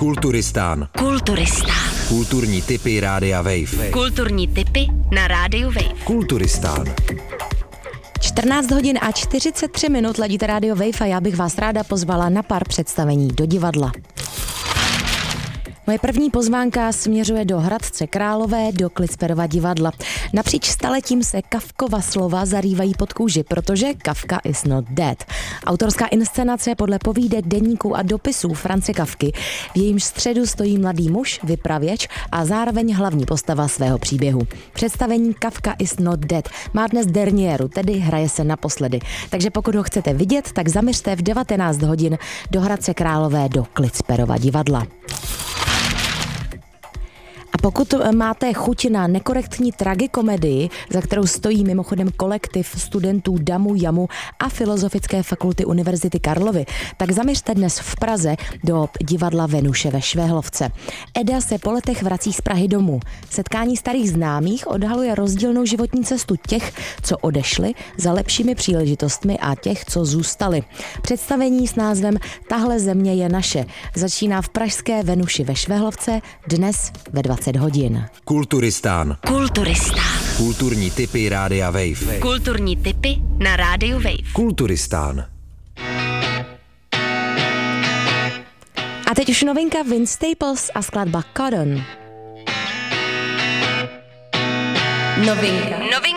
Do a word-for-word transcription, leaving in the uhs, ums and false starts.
Kulturistán. Kulturistán. Kulturní tipy Rádia Wave. Kulturní tipy na Rádiu Wave. Kulturistán. čtrnáct hodin a čtyřicet tři minut ladíte Rádio Wave a já bych vás ráda pozvala na pár představení do divadla. Moje první pozvánka směřuje do Hradce Králové, do Klicperova divadla. Napříč staletím se Kafkova slova zarývají pod kůži, protože Kafka is not dead. Autorská inscenace podle povídek, deníků a dopisů France Kafky, v jejím středu stojí mladý muž, vypravěč a zároveň hlavní postava svého příběhu. Představení Kafka is not dead má dnes derniéru, tedy hraje se naposledy. Takže pokud ho chcete vidět, tak zaměřte v devatenáct hodin do Hradce Králové do Klicperova divadla. A pokud máte chuť na nekorektní tragikomedii, za kterou stojí mimochodem kolektiv studentů Damu Jamu a Filozofické fakulty Univerzity Karlovy, tak zaměřte dnes v Praze do divadla Venuše ve Švehlovce. Eda se po letech vrací z Prahy domů. Setkání starých známých odhaluje rozdílnou životní cestu těch, co odešli za lepšími příležitostmi a těch, co zůstali. Představení s názvem Tahle země je naše začíná v pražské Venuši ve Švehlovce dnes ve dvacet hodin. Kulturistán. Kulturistán. Kulturní tipy Rádia Wave. Kulturní tipy na Rádiu Wave. Kulturistán. A teď už novinka Vince Staples a skladba Cotton. Novinka. Novinka.